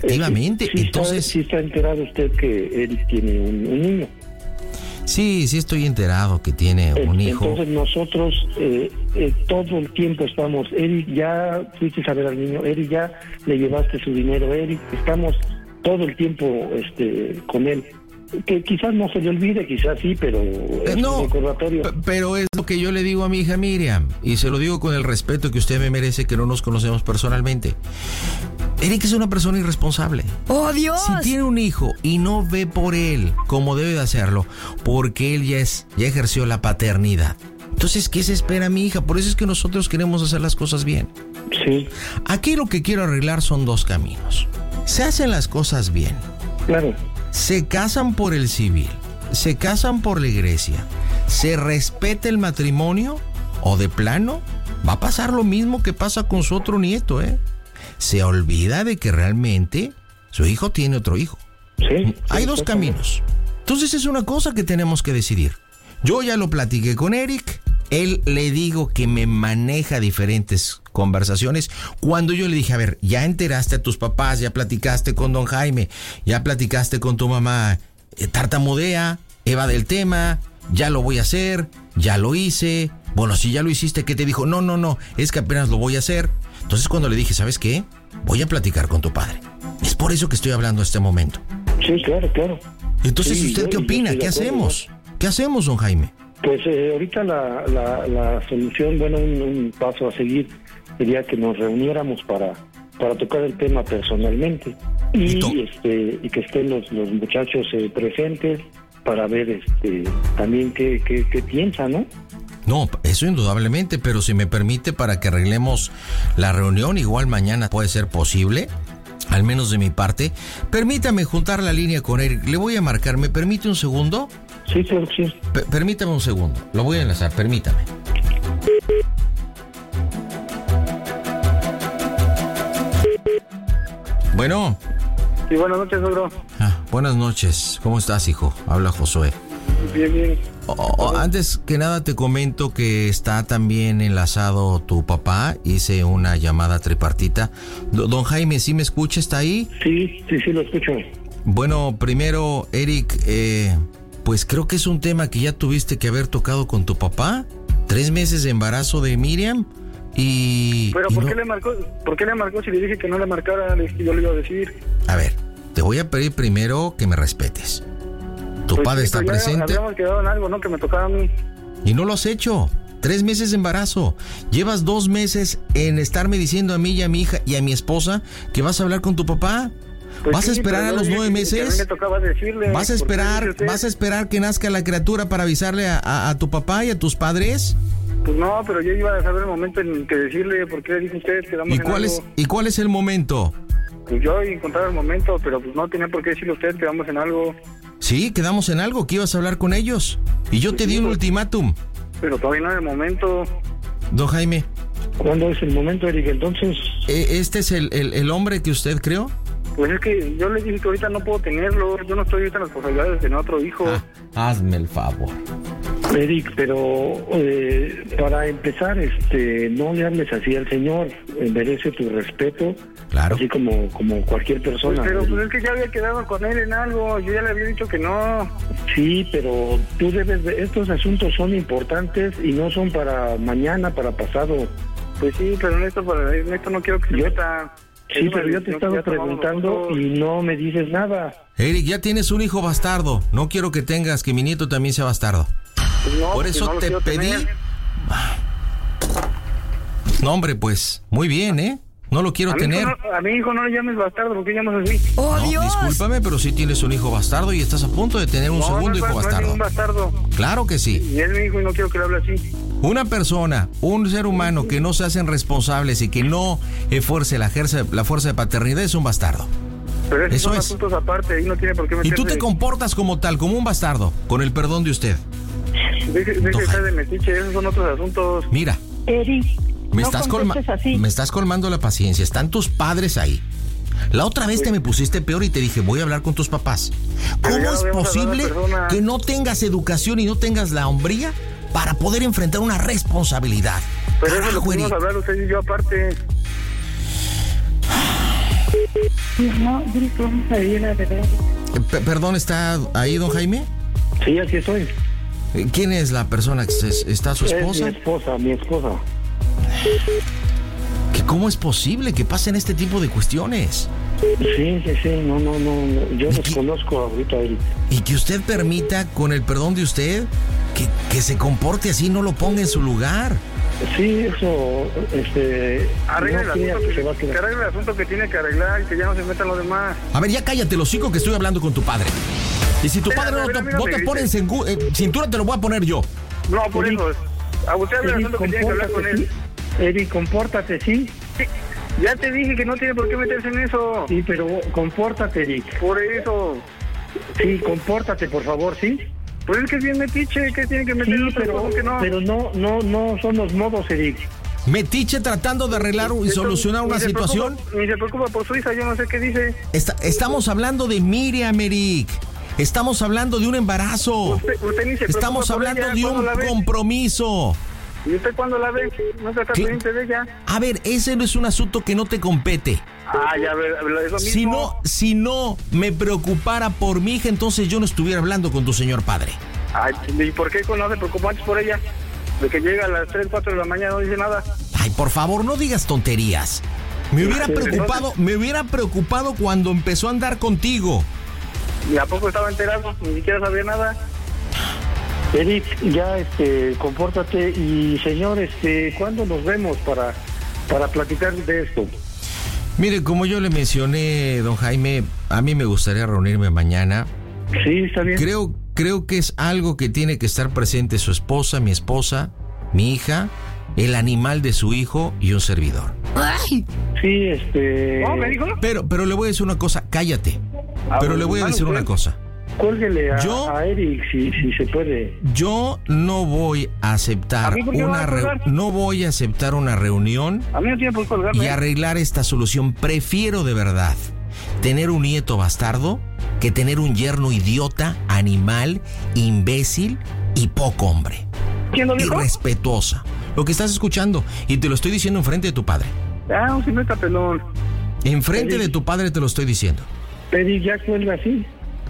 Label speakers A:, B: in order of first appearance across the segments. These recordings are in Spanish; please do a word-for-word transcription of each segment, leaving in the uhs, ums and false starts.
A: Efectivamente,
B: sí, sí
A: entonces...
B: Está, sí está enterado usted que Eric tiene un, un niño.
A: Sí, sí estoy enterado que tiene un hijo.
B: Entonces nosotros eh, eh, todo el tiempo estamos, Eric, ya fuiste a ver al niño, Eric, ya le llevaste su dinero, Eric, estamos todo el tiempo este, con él. Que quizás no se le olvide, quizás sí, pero es
A: no,
B: un recordatorio.
A: P- pero es lo que yo le digo a mi hija Miriam, y se lo digo con el respeto que usted me merece, que no nos conocemos personalmente. Eric es una persona irresponsable.
C: ¡Oh, Dios!
A: Si tiene un hijo y no ve por él como debe de hacerlo, porque él ya es, ya ejerció la paternidad. Entonces, ¿qué se espera, mi hija? Por eso es que nosotros queremos hacer las cosas bien.
B: Sí.
A: Aquí lo que quiero arreglar son dos caminos. Se hacen las cosas bien.
B: Claro.
A: Se casan por el civil, se casan por la iglesia, se respeta el matrimonio, o de plano va a pasar lo mismo que pasa con su otro nieto, ¿eh? Se olvida de que realmente su hijo tiene otro hijo.
B: Sí.
A: Hay
B: sí,
A: dos
B: sí,
A: caminos. Entonces es una cosa que tenemos que decidir. Yo ya lo platiqué con Eric, él le digo que me maneja diferentes conversaciones. Cuando yo le dije, a ver, ya enteraste a tus papás, ya platicaste con don Jaime, ya platicaste con tu mamá, eh, tartamudea, Eva del tema, ya lo voy a hacer, ya lo hice. Bueno, si ya lo hiciste, ¿qué te dijo? No, no, no, es que apenas lo voy a hacer. Entonces cuando le dije, ¿sabes qué? Voy a platicar con tu padre. Es por eso que estoy hablando en este momento.
B: Sí, claro, claro.
A: Entonces,
B: Sí,
A: ¿usted
B: yo-
A: qué
B: yo
A: opina?
B: estoy
A: ¿Qué
B: de acuerdo,
A: hacemos? ¿Qué hacemos, don Jaime?
B: Pues eh, ahorita la, la, la solución, bueno, un, un paso a seguir sería que nos reuniéramos para, para tocar el tema personalmente y,
A: Y to-
B: este, y que estén los, los muchachos eh, presentes para ver este también qué, qué, qué piensan, ¿no?
A: No, eso indudablemente, pero si me permite para que arreglemos la reunión, igual mañana puede ser posible, al menos de mi parte. Permítame juntar la línea con Eric, le voy a marcar, ¿me permite un segundo?
B: Sí, claro que sí.
A: P- permítame un segundo, lo voy a enlazar, permítame. Bueno.
D: Sí, buenas noches, suegro.
A: Ah, buenas noches, ¿cómo estás, hijo? Habla Josué.
D: Bien, bien.
A: O- o- antes que nada te comento que está también enlazado tu papá, hice una llamada tripartita. Do- don Jaime, ¿sí me escucha? ¿Está ahí?
B: Sí, sí, sí, lo escucho.
A: Bueno, primero, Eric, eh, pues creo que es un tema que ya tuviste que haber tocado con tu papá. Tres meses de embarazo de Miriam y...
D: Pero
A: y
D: ¿por
A: no-
D: qué le marcó? ¿Por qué le marcó si le dije que no le marcara? Le dije que yo le iba a decir.
A: A ver, te voy a pedir primero que me respetes. Tu
D: Pues
A: padre
D: sí,
A: está
D: pero ya
A: presente
D: habíamos quedado en algo, ¿no? Que me tocaba a mí.
A: y no lo has hecho. Tres meses de embarazo. Llevas dos meses en estarme diciendo a mí y a mi hija y a mi esposa que vas a hablar con tu papá.
D: Pues
A: ¿Vas a
D: sí,
A: esperar
D: pero
A: a
D: yo
A: los
D: dije
A: nueve
D: que- que a mí
A: meses?
D: me tocaba decirle.
A: ¿Vas a
D: ¿por qué
A: esperar,
D: dice usted?
A: vas a esperar que nazca la criatura para avisarle a, a- a tu papá y a tus padres?
D: Pues no, pero yo iba a saber el momento en que decirle. ¿Por qué dice usted que damos
A: ¿Y
D: en
A: cuál es,
D: algo?
A: y cuál es el momento?
D: Pues yo encontraba el momento, pero pues no tenía por qué decirle a usted que damos en algo.
A: Sí, quedamos en algo, que ibas a hablar con ellos. Y yo te di un
D: pues.
A: ultimátum.
D: Pero todavía no es el momento.
A: Don Jaime,
B: ¿Cuándo es el momento, Eric? Entonces,
A: ¿e- ¿este es el, el, el hombre que usted creó?
D: Pues es que yo le dije que ahorita no puedo tenerlo. Yo no estoy ahorita en las posibilidades de tener otro hijo.
A: Ah, hazme el favor.
B: Eric, pero eh, para empezar, este, no le hables así al señor, eh, merece tu respeto,
A: Claro.
B: así como, como cualquier
D: Pues,
B: persona.
D: pero
B: Eric.
D: pues es que ya había quedado con él en algo. Yo ya le había dicho que no.
B: Sí, pero tú debes de, estos asuntos son importantes y no son para mañana, para pasado.
D: Pues sí, pero en esto, para- en esto no quiero que se
B: Yo-
D: meta.
B: Sí,
D: Es
B: pero
D: una
B: yo te he
D: decisión que
B: estado
D: ya tomamos
B: preguntando
D: nosotros.
B: y no me dices nada.
A: Eric, ya tienes un hijo bastardo. No quiero que tengas que mi nieto también sea bastardo.
D: Pues no,
A: Por
D: porque
A: eso
D: no lo
A: te
D: quiero
A: pedí.
D: tener.
A: No, hombre, pues, muy bien, ¿eh? No lo quiero
D: A mi, hijo
A: tener.
D: no, a mi hijo no le llames bastardo, porque llamas así.
C: ¡Oh,
A: No,
C: Dios!
A: discúlpame, pero sí tienes un hijo bastardo y estás a punto de tener un
D: no,
A: segundo
D: no,
A: hijo
D: no, no es
A: bastardo.
D: ningún bastardo.
A: Claro que sí.
D: Y es mi hijo y no quiero que le hable así.
A: Una persona, un ser humano que no se hacen responsables y que no efuerce la, ejerce- la fuerza de paternidad es un bastardo.
D: Pero esos
A: Eso
D: son
A: es.
D: asuntos aparte, ahí no tiene por qué
A: Y
D: meterse.
A: tú te comportas como tal, como un bastardo, con el perdón de usted.
D: Deje, deje de
A: Don
D: estar
A: Jaime.
D: de metiche, esos son otros asuntos.
A: Mira,
E: Eric,
A: me,
E: no
A: estás colma-
E: contestes así.
A: me estás colmando la paciencia. Están tus padres ahí. La otra vez te me pusiste peor y te dije, voy a hablar con tus papás.
D: Pero
A: ¿Cómo
D: ya
A: es
D: habíamos
A: posible
D: hablado de persona.
A: que no tengas educación y no tengas la hombría para poder enfrentar una responsabilidad?
D: Pero eso lo
A: Carajo,
D: pudimos
A: Eric.
D: hablar usted y yo aparte.
C: Sí, no, dile que vamos a vivir a verdad.
A: P- perdón, ¿está ahí, don Jaime?
B: Sí, así estoy.
A: ¿Quién es la persona que es- está su
B: Es
A: esposa?
B: mi esposa, mi esposa.
A: ¿Que ¿Cómo es posible que pasen este tipo de cuestiones?
B: Sí, sí, sí, no, no, no, no. Yo desconozco ahorita, Eric.
A: Y que usted permita, con el perdón de usted, que, que se comporte así, no lo ponga en su lugar.
B: Sí, eso, este...
D: Arregle
B: no
D: el
B: crea
D: asunto
B: que
D: que,
B: se va a
D: que
B: quedar.
D: arregle el asunto que tiene que arreglar y que ya no se metan los demás.
A: A ver, ya cállate, los hocico, que estoy hablando con tu padre. Y si tu
D: Mira,
A: padre no,
D: mira,
A: te-
D: mira,
A: no
D: mira,
A: te
D: mira.
A: pone en cingu- eh, cintura, te lo voy a poner yo.
D: No, por
B: Eric,
D: eso. A usted arregle el
B: Eric,
D: asunto que tiene que hablar con él.
B: sí. Eric, compórtate, ¿sí?
D: Sí, ya te dije que no tiene por qué meterse en eso.
B: Sí, pero compórtate, Eric.
D: Por eso.
B: Sí, compórtate, por favor, ¿sí?
D: Pues es que es bien metiche, que tiene que meter
B: Sí,
D: en otras
B: pero,
D: cosas que no.
B: pero no, no, no son los modos, Eric.
A: Metiche tratando de arreglar y
D: Entonces,
A: solucionar
D: ni
A: una
D: se
A: situación.
D: preocupa- Ni se preocupa por su hija, yo no sé qué dice.
A: Está- estamos hablando de Miriam, Eric. Estamos hablando de un embarazo.
D: Usted, usted ni se preocupa
A: Estamos
D: por
A: hablando
D: ella,
A: de
D: ¿cuándo
A: un
D: la ve?
A: compromiso.
D: ¿Y usted cuándo la ve? ¿No se está
A: ¿Qué?
D: pendiente de ella?
A: A ver, ese no es un asunto que no te compete.
D: Ah, ya, ver, es lo mismo.
A: Si no, si no me preocupara por mi hija, entonces yo no estuviera hablando con tu señor padre.
D: Ay, ¿y por qué no se preocupa antes por ella? De que llega a las tres, cuatro de la mañana, no dice nada.
A: Ay, por favor, no digas tonterías. Me hubiera
D: Sí,
A: preocupado, me hubiera preocupado cuando empezó a andar contigo.
D: ¿Y a poco estaba enterado? Ni siquiera sabía nada.
B: Eric, ya, este, compórtate. Y, señor, este, ¿cuándo nos vemos para, para platicar de esto?
A: Mire, como yo le mencioné, don Jaime, a mí me gustaría reunirme mañana.
B: Sí, está bien.
A: Creo, creo que es algo que tiene que estar presente su esposa, mi esposa, mi hija, el animal de su hijo y un servidor. ¡Ay!
B: Sí, este...
D: ¿No, me dijo?
A: Pero, pero le voy a decir una cosa, cállate.
D: Ah,
A: Pero
D: bueno,
A: le voy a
D: hermano,
A: decir
D: usted.
A: una cosa.
B: Cuélguele a,
A: Yo-
B: a Eric si, si se puede.
A: Yo no voy a aceptar
D: ¿A mí por qué me va
A: una
D: a
A: re-
D: colgar?
A: no voy a aceptar una reunión
D: A mí no tiene por qué colgarme.
A: y arreglar esta solución. Prefiero de verdad tener un nieto bastardo que tener un yerno idiota, animal, imbécil y poco hombre.
D: ¿Quién lo dijo?
A: Irrespetuosa. Lo que estás escuchando, y te lo estoy diciendo enfrente de tu padre.
D: Ah, un cineta pelón.
A: Enfrente
B: Eric.
A: de tu padre te lo estoy diciendo.
B: Eric, ya cuelga así.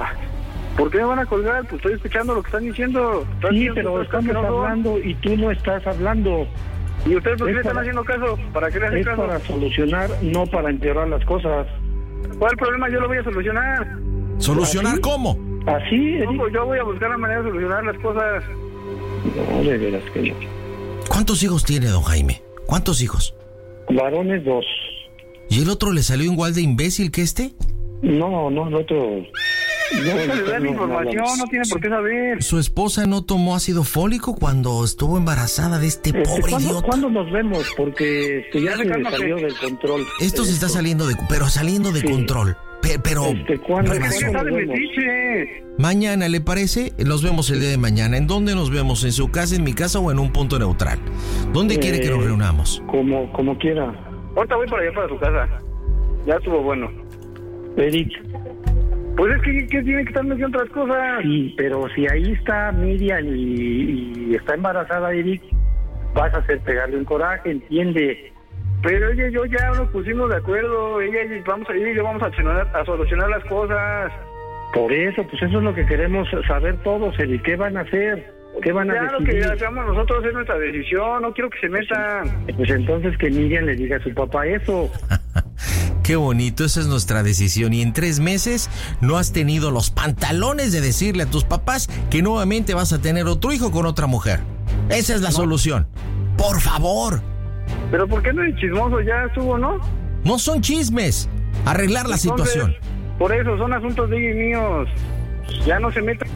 D: ¿Por qué me van a colgar? Pues estoy escuchando lo que están diciendo. Están
B: Sí,
D: diciendo
B: pero
D: cosas que
B: estamos
D: no son.
B: hablando y tú no estás hablando.
D: ¿Y ustedes por qué
B: Es
D: le están
B: para-
D: haciendo caso? ¿Para qué le hacen
B: Es
D: caso?
B: para solucionar, no para empeorar las cosas.
D: ¿Cuál problema? Yo lo voy a solucionar.
A: ¿Solucionar
B: ¿Así?
A: cómo?
B: Así, Eric.
D: No, pues yo voy a buscar la manera de solucionar las cosas.
B: No, de veras que no.
A: ¿Cuántos hijos tiene don Jaime? ¿Cuántos hijos?
B: Varones, dos.
A: ¿Y el otro le salió igual de imbécil que este?
B: No, no, el otro... No,
D: Esa le da
B: no,
D: la información,
B: no,
D: no tiene por qué saber.
A: ¿Su esposa no tomó ácido fólico cuando estuvo embarazada de este
B: Este,
A: pobre
B: ¿cuándo,
A: idiota?
B: ¿Cuándo nos vemos? Porque este, ya
D: Ya
B: se
D: se
B: me
D: cálmate.
B: salió del control.
A: Esto se está saliendo de... pero saliendo de
B: Sí.
A: control. Pe- Pero...
B: Este, ¿cuándo-
D: ¿Por qué
A: rebasó.
B: ¿cuándo
D: está de
B: nos vemos?
D: metiche?
A: Mañana, ¿le parece? Nos vemos el día de mañana. ¿En dónde nos vemos? ¿En su casa, en mi casa o en un punto neutral? ¿Dónde quiere que nos
B: Eh,
A: reunamos?
B: Como, como quiera.
D: Ahorita voy para allá, para su casa. Ya estuvo bueno.
B: Eric,
D: Pues es que, que tiene que estar metiendo otras cosas.
B: sí, pero si ahí está Miriam y, y está embarazada, Eric, vas a hacer pegarle un coraje, entiende.
D: Pero ella y yo ya nos pusimos de acuerdo. Ella y vamos a ir y yo vamos a solucionar, a solucionar las cosas.
B: Por eso, pues eso es lo que queremos saber todos, Eric. ¿Qué van a hacer? ¿Qué van a
D: Ya lo que
B: decidir?
D: hagamos nosotros es nuestra decisión. No quiero que se metan.
B: Pues entonces que Miriam le diga a su papá eso.
A: Qué bonito, esa es nuestra decisión. Y en tres meses no has tenido los pantalones de decirle a tus papás que nuevamente vas a tener otro hijo con otra mujer. Esa es la solución. Por favor,
D: Pero ¿por qué no es chismoso? Ya estuvo, ¿no?
A: no son chismes. Arreglar la
D: Entonces,
A: situación.
D: Por eso, son asuntos de ella y míos. Ya no se metan.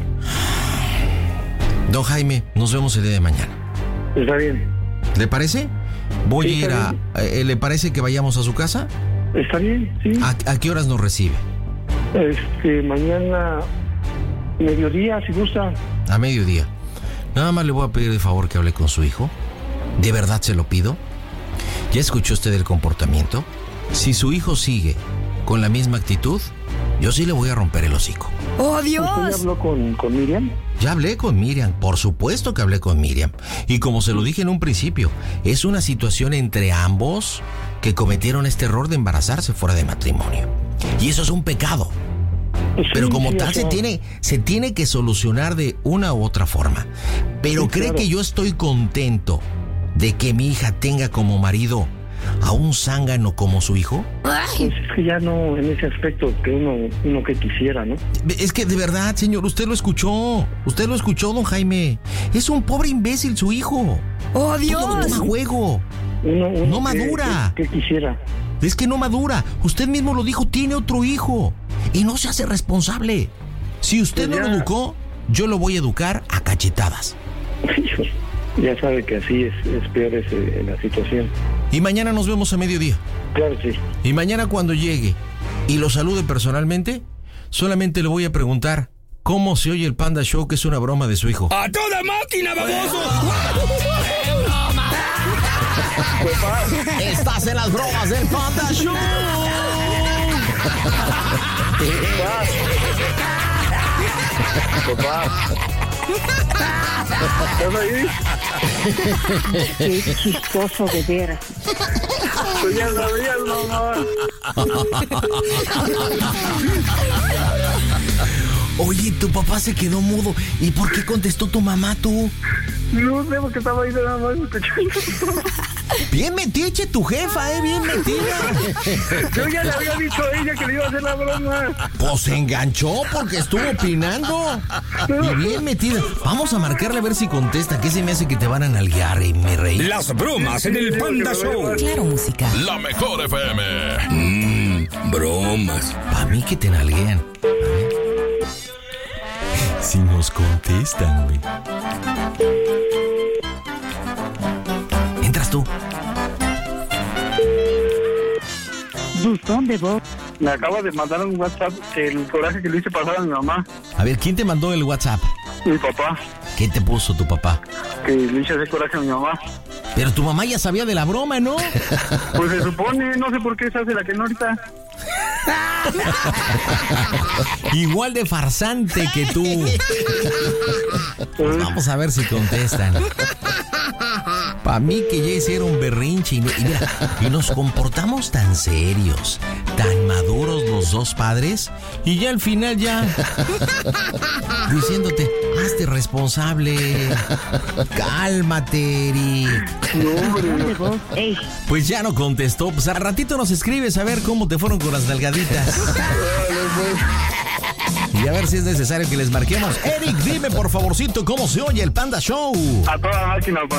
A: Don Jaime, nos vemos el día de mañana.
B: Está bien.
A: ¿Le parece? Voy
B: Sí,
A: a ir
B: está
A: a... eh, ¿Le parece que vayamos a su casa?
B: Está bien, sí.
A: ¿A, a qué horas nos recibe?
B: Este, mañana, mediodía, si gusta.
A: A mediodía. Nada más le voy a pedir de favor que hable con su hijo. ¿De verdad se lo pido? ¿Ya escuchó usted el comportamiento? Si su hijo sigue con la misma actitud, yo sí le voy a romper el hocico.
E: ¡Oh,
B: ¿Usted ya
E: Dios!
B: habló con, con Miriam?
A: Ya hablé con Miriam, por supuesto que hablé con Miriam. Y como se lo dije en un principio, es una situación entre ambos que cometieron este error de embarazarse fuera de matrimonio. Y eso es un pecado.
B: Pues
A: Pero
B: sí,
A: como
B: sí,
A: tal
B: o
A: se
B: sea,
A: tiene, se tiene que solucionar de una u otra forma. Pero
B: Sí,
A: ¿cree
B: claro.
A: que yo estoy contento de que mi hija tenga como marido a un zángano como su hijo?
B: Pues es que ya no, en ese aspecto que uno, uno que quisiera, ¿no?
A: Es que de verdad, señor, usted lo escuchó. Usted lo escuchó, don Jaime. Es un pobre imbécil su hijo.
E: ¡Oh,
A: Todo lo toma
E: Dios!
A: a juego.
B: Uno, uno
A: No
B: que-
A: madura.
B: Que, que quisiera.
A: Es que no madura. Usted mismo lo dijo, tiene otro hijo. Y no se hace responsable. Si usted
B: Pues
A: no lo
B: ya.
A: educó, yo lo voy a educar a cachetadas.
B: Ya sabe que así es, es peor ese, la situación.
A: Y mañana nos vemos a mediodía.
B: Claro, sí.
A: Y mañana cuando llegue y lo salude personalmente, solamente le voy a preguntar cómo se oye el Panda Show, que es una broma de su hijo.
E: ¡A toda máquina, baboso!
A: Estás en las bromas del Panda Show.
D: ¿Estás ahí?
C: Qué chistoso de veras.
D: Pues ya sabías, mamá.
A: Oye, tu papá se quedó mudo. ¿Y por qué contestó tu mamá tú?
D: No sé por qué estaba ahí nada más escuchando.
A: Bien metiche tu jefa, eh, bien metida.
D: Yo ya le había dicho a ella que le iba a hacer la broma.
A: Pues se enganchó porque estuvo opinando. Y bien metida. Vamos a marcarle a ver si contesta. ¿Qué se me hace que te van a nalguear, eh, mi rey?
E: Las bromas en el Panda Show.
F: Claro, música.
G: La mejor F M.
E: Mmm, bromas.
A: Para mí que te nalguean. A ver. Si nos contestan, güey. Entras tú.
C: Buzón de voz.
D: Me acaba de mandar un WhatsApp el coraje que le hice pasar a mi mamá,
A: A ver, ¿quién te mandó el WhatsApp?
D: mi papá,
A: ¿Qué te puso tu papá?
D: que le hice ese coraje a mi mamá.
A: Pero tu mamá ya sabía de la broma, ¿no?
D: Pues se supone, no sé por qué se hace la que no ahorita.
A: Igual de farsante que tú. Pues vamos a ver si contestan. Para mí que ya hicieron berrinche y, y mira, y nos comportamos tan serios, tan maduros los dos padres, y ya al final ya diciéndote, hazte responsable, cálmate, Eric.
C: Buzón de voz. Ey,
A: Pues ya no contestó, pues al ratito nos escribes a ver cómo te fueron con las nalgaditas. Y a ver si es necesario que les marquemos. Eric, dime por favorcito cómo se oye el Panda Show.
D: A toda máquina,